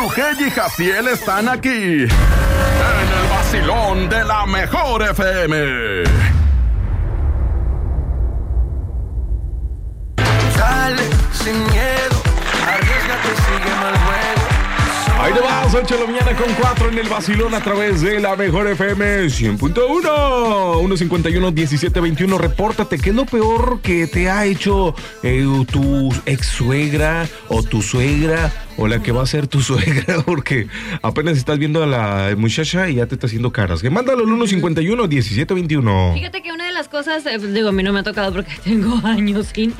Eugenia y Jaciel están aquí en el vacilón de la mejor FM. Sale sin miedo, arriésgate, sigue mal juego. Ahí te vas, 8 de la mañana con 4 en el vacilón a través de la mejor FM 100.1. 151-1721. Repórtate, ¿qué es lo peor que te ha hecho tu ex suegra o tu suegra o la que va a ser tu suegra? Porque apenas estás viendo a la muchacha y ya te está haciendo caras. Que mándalo al 151-1721. Fíjate que una de las cosas, digo, a mí no me ha tocado porque tengo años sin.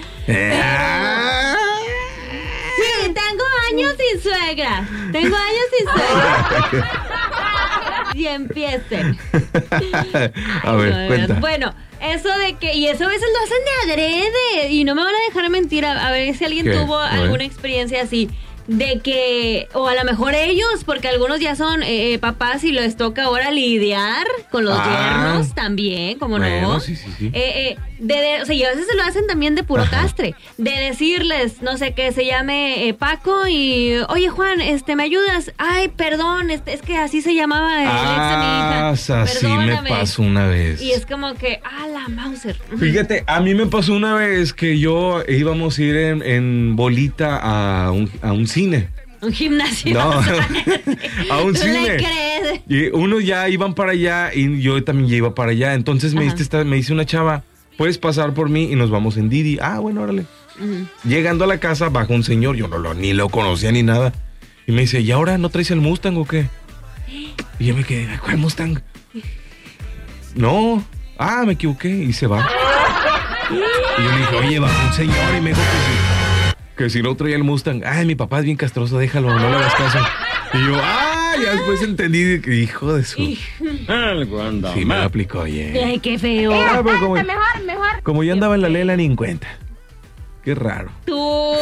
Sí, tengo años sin suegra. Tengo años sin suegra. Y empiecen. A ver, cuenta. Bueno, eso de que, y eso a veces lo hacen de adrede, y no me van a dejar mentir, a ver si alguien tuvo alguna experiencia así, de que, o a lo mejor ellos, porque algunos ya son papás y les toca ahora lidiar con los yernos también, como bueno, no. Sí. O sea, y a veces se lo hacen también de puro castre, de decirles, no sé, que se llame Paco y, oye Juan, ¿me ayudas? Ay, perdón, es que así se llamaba el ex de mi hija. Así me pasó una vez. Y es como que, la Mauser. Fíjate, a mí me pasó una vez que íbamos a ir en bolita a un cine. Un gimnasio. No, a un cine. ¿Le crees? Y unos ya iban para allá y yo también ya iba para allá. Entonces me dice una chava, puedes pasar por mí y nos vamos en Didi. Bueno, órale. Llegando a la casa, baja un señor, yo ni lo conocía ni nada. Y me dice, ¿y ahora no traes el Mustang o qué? Y yo me quedé, ¿cuál Mustang? No. Me equivoqué y se va. Y yo le dije, oye, baja un señor y me dijo que si no traía el Mustang. Mi papá es bien castroso, déjalo, no le hagas caso. Y yo, ya después entendí que hijo de su... Sí, me lo aplicó, oye. Ay, qué feo. Mejor. Como yo andaba en la lela ni en cuenta. Qué raro. Tú.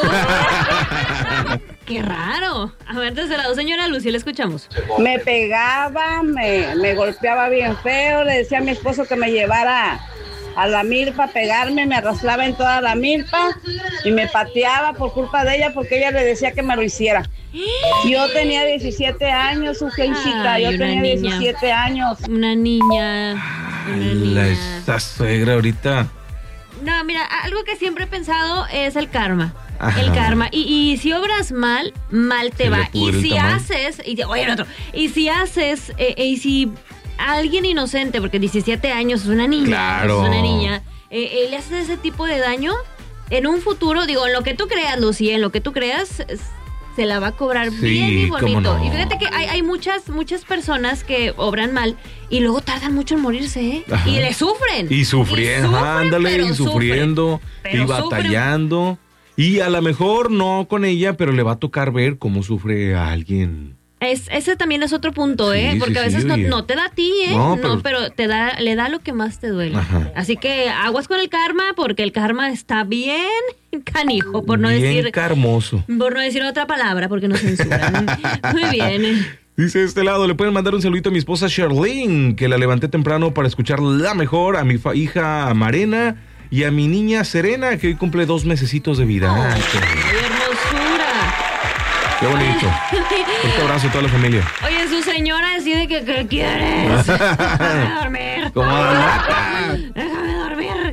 Qué raro. A ver, desde la señora Lucy, le escuchamos. Me pegaba, me golpeaba bien feo, le decía a mi esposo que me llevara a la milpa a pegarme, me arrastraba en toda la milpa y me pateaba por culpa de ella porque ella le decía que me lo hiciera. Yo tenía 17 años, su gencita, yo tenía 17 años. Una niña. Esa suegra ahorita. No, mira, algo que siempre he pensado es el karma. Ajá. El karma. Y si obras mal te va. Y si haces, y si alguien inocente, porque 17 años es una niña, claro, es una niña, le haces ese tipo de daño, en un futuro, digo, en lo que tú creas, Lucy, en lo que tú creas, se la va a cobrar bien y bonito. No. Y fíjate que hay muchas personas que obran mal y luego tardan mucho en morirse, ¿eh? Y le sufren. Y sufriendo, y sufriendo, y batallando. Y a lo mejor no con ella, pero le va a tocar ver cómo sufre a alguien. Ese también es otro punto, ¿eh? Porque a veces no te da a ti, ¿eh? No, pero le da lo que más te duele. Ajá. Así que aguas con el karma, porque el karma está bien canijo, por no decir... Bien carmoso. Por no decir otra palabra, porque nos censuran. Muy bien. Dice este lado, le pueden mandar un saludito a mi esposa Sherlyn, que la levanté temprano para escuchar la mejor, a mi hija Marena y a mi niña Serena, que hoy cumple 2 mesecitos de vida. ¡Qué hermosura! Qué bonito. Un abrazo a toda la familia. Oye, su señora decide que ¿qué quieres? Déjame dormir. ¿Cómo la Déjame dormir.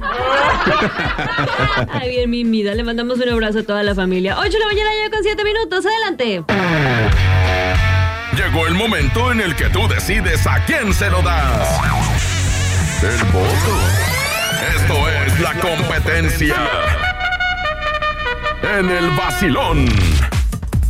Ay, bien, mi vida. Le mandamos un abrazo a toda la familia. 8 de la mañana ya con 7 minutos. Adelante. Llegó el momento en el que tú decides a quién se lo das. El voto. Esto es la competencia en el vacilón.